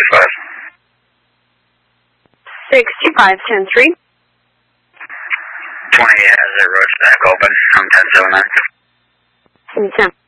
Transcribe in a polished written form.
6510-3. 20 has a road stack open. I'm 1079. 10.